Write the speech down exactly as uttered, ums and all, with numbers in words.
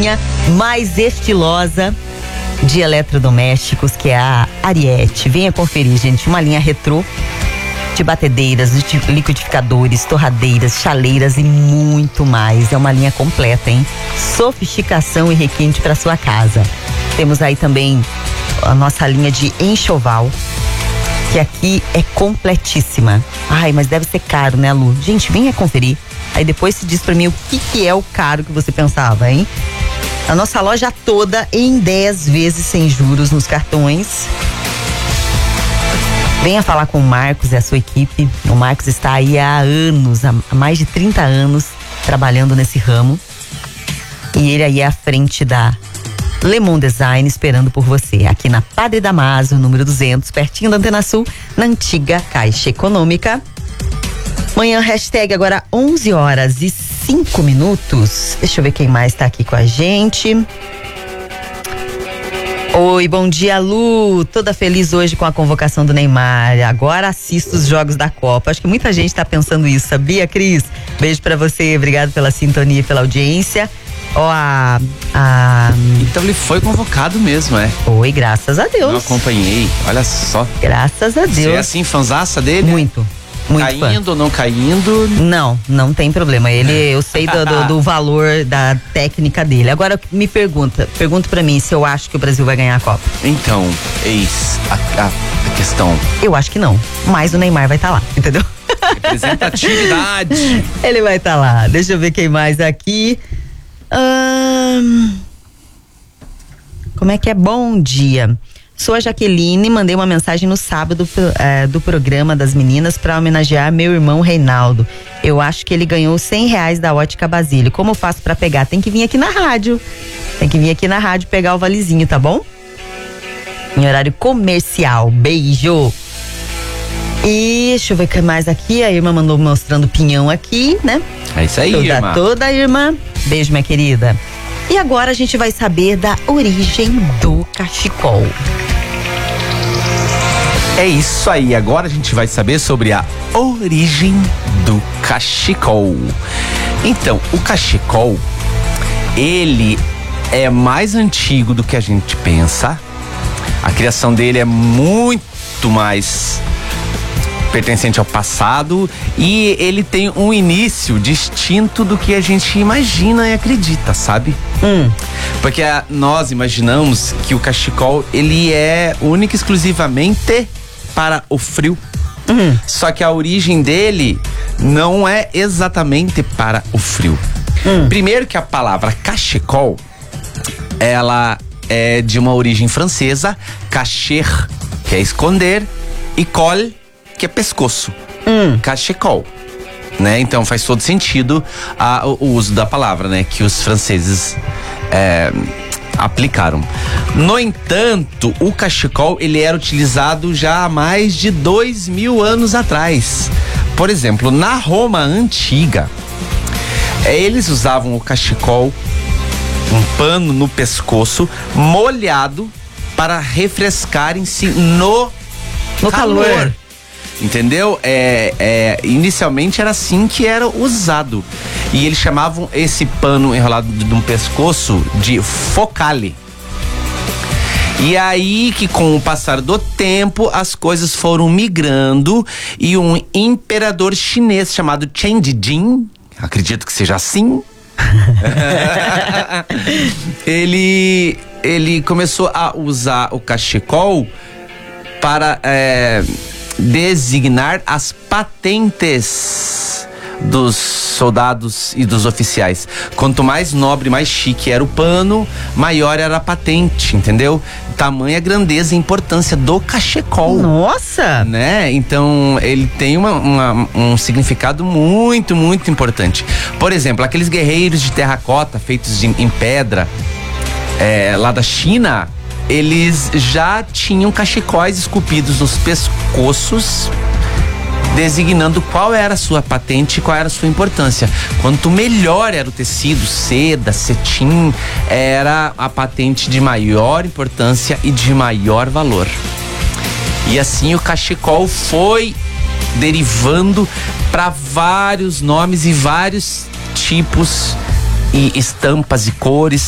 linha mais estilosa de eletrodomésticos, que é a Ariete. Venha conferir, gente, uma linha retrô de batedeiras, de liquidificadores, torradeiras, chaleiras e muito mais. É uma linha completa, hein? Sofisticação e requinte para sua casa. Temos aí também a nossa linha de enxoval, que aqui é completíssima. Ai, mas deve ser caro, né, Lu? Gente, venha conferir. Aí depois se diz pra mim o que que é o caro que você pensava, hein? A nossa loja toda em dez vezes sem juros nos cartões. Venha falar com o Marcos e a sua equipe. O Marcos está aí há anos, há mais de trinta anos, trabalhando nesse ramo. E ele aí é à frente da Lemon Design, esperando por você. Aqui na Padre Damaso, número duzentos, pertinho da Antena Sul, na antiga Caixa Econômica. Manhã, hashtag agora onze horas e cinco minutos. Deixa eu ver quem mais tá aqui com a gente. Oi, bom dia, Lu. Toda feliz hoje com a convocação do Neymar. Agora assisto os jogos da Copa. Acho que muita gente tá pensando isso, sabia, Cris? Beijo pra você, obrigado pela sintonia e pela audiência. Ó, a, a... Então ele foi convocado mesmo, é? Foi, graças a Deus. Eu acompanhei, olha só. Graças a Deus. Você é assim, fanzaça dele? Muito. Muito caindo fã. ou não caindo? Não, não tem problema. Ele, eu sei do, do, do valor da técnica dele. Agora me pergunta, pergunta pra mim se eu acho que o Brasil vai ganhar a Copa. Então, eis a, a, a questão. Eu acho que não, mas o Neymar vai estar tá lá, entendeu? Representatividade. Ele vai estar tá lá. Deixa eu ver quem mais aqui. Hum, como é que é? Bom dia. Sou a Jaqueline, mandei uma mensagem no sábado é, do programa das meninas para homenagear meu irmão Reinaldo. Eu acho que ele ganhou cem reais da Ótica Basílio. Como eu faço para pegar? Tem que vir aqui na rádio. Tem que vir aqui na rádio pegar o valezinho, tá bom? Em horário comercial. Beijo. E deixa eu ver o que mais aqui. A irmã mandou mostrando o pinhão aqui, né? É isso aí, toda, irmã. Toda, irmã. Beijo, minha querida. E agora a gente vai saber da origem do cachecol. É isso aí, agora a gente vai saber sobre a origem do cachecol. Então, o cachecol, ele é mais antigo do que a gente pensa. A criação dele é muito mais pertencente ao passado e ele tem um início distinto do que a gente imagina e acredita, sabe? Hum. Porque a, nós imaginamos que o cachecol, ele é único e exclusivamente para o frio. Uhum. Só que a origem dele não é exatamente para o frio. Hum. Primeiro que a palavra cachecol, ela é de uma origem francesa, cacher, que é esconder, e col, que é pescoço. Hum. Cachecol, né? Então faz todo sentido a, o, o uso da palavra, né? Que os franceses é, aplicaram. No entanto, o cachecol, ele era utilizado já há mais de dois mil anos atrás. Por exemplo, na Roma antiga, é, eles usavam o cachecol, um pano no pescoço, molhado para refrescarem-se no, no calor. calor. Entendeu? É, é, inicialmente era assim que era usado. E eles chamavam esse pano enrolado no pescoço de focale. E aí que com o passar do tempo as coisas foram migrando e um imperador chinês chamado Chen Jijin, acredito que seja assim, ele, ele começou a usar o cachecol para é, designar as patentes dos soldados e dos oficiais. Quanto mais nobre, mais chique era o pano, maior era a patente, entendeu? Tamanha grandeza e importância do cachecol. Nossa! Né? Então, ele tem uma, uma, um significado muito, muito importante. Por exemplo, aqueles guerreiros de terracota feitos de, em pedra, é, lá da China, eles já tinham cachecóis esculpidos nos pescoços, designando qual era a sua patente e qual era a sua importância. Quanto melhor era o tecido, seda, cetim, era a patente de maior importância e de maior valor. E assim o cachecol foi derivando para vários nomes e vários tipos e estampas e cores